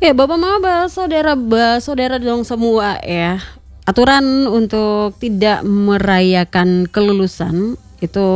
Ya, Bapak Mama, saudara dong semua ya. Aturan untuk tidak merayakan kelulusan itu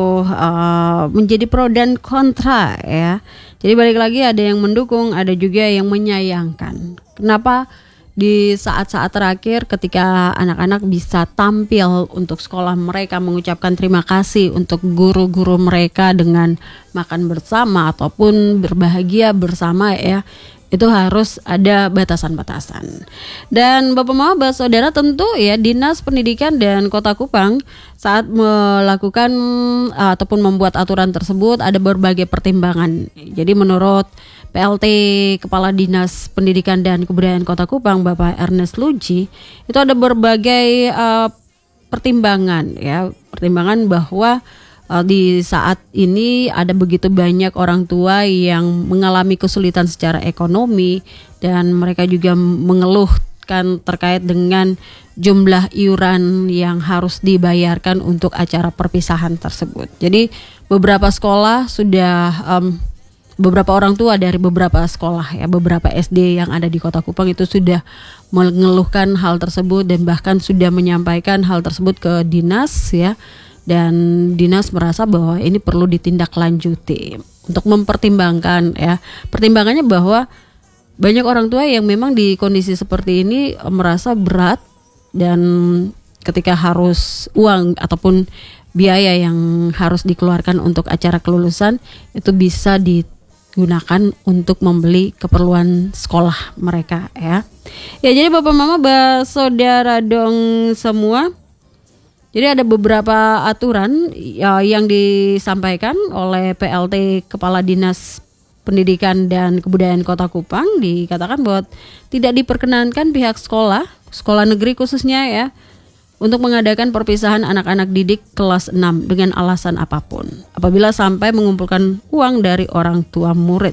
menjadi pro dan kontra ya. Jadi balik lagi, ada yang mendukung, ada juga yang menyayangkan. Kenapa di saat-saat terakhir ketika anak-anak bisa tampil untuk sekolah mereka, mengucapkan terima kasih untuk guru-guru mereka dengan makan bersama ataupun berbahagia bersama ya, itu harus ada batasan-batasan. Dan Bapak Mama, saudara, tentu ya Dinas Pendidikan dan Kota Kupang saat melakukan ataupun membuat aturan tersebut ada berbagai pertimbangan. Jadi menurut PLT Kepala Dinas Pendidikan dan Kebudayaan Kota Kupang, Bapak Ernest Luji, itu ada berbagai pertimbangan ya, pertimbangan bahwa di saat ini ada begitu banyak orang tua yang mengalami kesulitan secara ekonomi dan mereka juga mengeluhkan terkait dengan jumlah iuran yang harus dibayarkan untuk acara perpisahan tersebut. Jadi beberapa sekolah sudah beberapa orang tua dari beberapa sekolah ya, beberapa SD yang ada di Kota Kupang itu sudah mengeluhkan hal tersebut dan bahkan sudah menyampaikan hal tersebut ke dinas ya. Dan dinas merasa bahwa ini perlu ditindaklanjuti untuk mempertimbangkan ya. Pertimbangannya bahwa banyak orang tua yang memang di kondisi seperti ini merasa berat, dan ketika harus uang ataupun biaya yang harus dikeluarkan untuk acara kelulusan itu bisa digunakan untuk membeli keperluan sekolah mereka ya. Ya, jadi Bapak Mama, saudara dong semua, jadi ada beberapa aturan yang disampaikan oleh PLT Kepala Dinas Pendidikan dan Kebudayaan Kota Kupang. Dikatakan bahwa tidak diperkenankan pihak sekolah negeri khususnya ya, untuk mengadakan perpisahan anak-anak didik kelas 6 dengan alasan apapun apabila sampai mengumpulkan uang dari orang tua murid.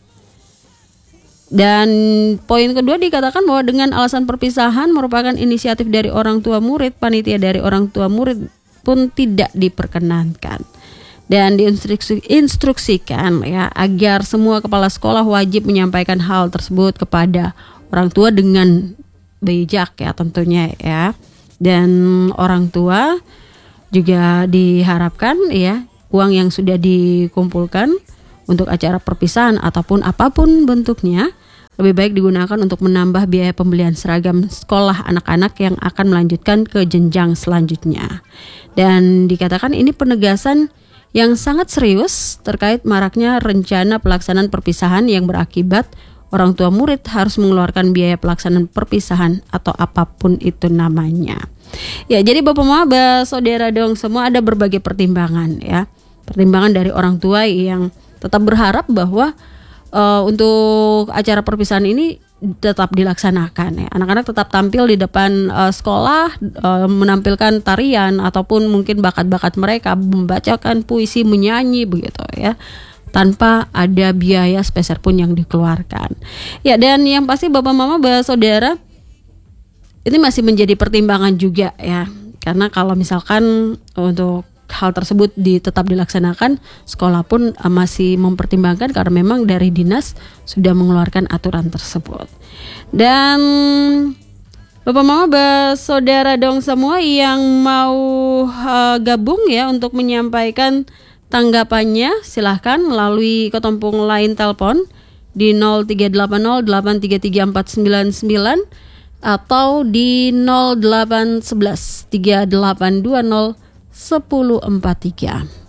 Dan poin kedua dikatakan bahwa dengan alasan perpisahan merupakan inisiatif dari orang tua murid, panitia dari orang tua murid pun tidak diperkenankan. Dan diinstruksikan ya agar semua kepala sekolah wajib menyampaikan hal tersebut kepada orang tua dengan bijak ya tentunya ya. Dan orang tua juga diharapkan ya uang yang sudah dikumpulkan untuk acara perpisahan ataupun apapun bentuknya lebih baik digunakan untuk menambah biaya pembelian seragam sekolah anak-anak yang akan melanjutkan ke jenjang selanjutnya. Dan dikatakan ini penegasan yang sangat serius terkait maraknya rencana pelaksanaan perpisahan yang berakibat orang tua murid harus mengeluarkan biaya pelaksanaan perpisahan atau apapun itu namanya. Ya, jadi Bapak Mama, saudara dong semua, ada berbagai pertimbangan ya. Pertimbangan dari orang tua yang tetap berharap bahwa untuk acara perpisahan ini tetap dilaksanakan ya. Anak-anak tetap tampil di depan sekolah, menampilkan tarian ataupun mungkin bakat-bakat mereka, membacakan puisi, menyanyi begitu ya, tanpa ada biaya sepeser pun yang dikeluarkan. Ya, dan yang pasti Bapak Mama, saudara, ini masih menjadi pertimbangan juga ya. Karena kalau misalkan untuk hal tersebut tetap dilaksanakan, sekolah pun masih mempertimbangkan karena memang dari dinas sudah mengeluarkan aturan tersebut. Dan Bapak Mama, saudara dong semua yang mau gabung ya untuk menyampaikan tanggapannya, silahkan melalui kotompung line telepon di 0380833499 atau di 0811 3820 1043.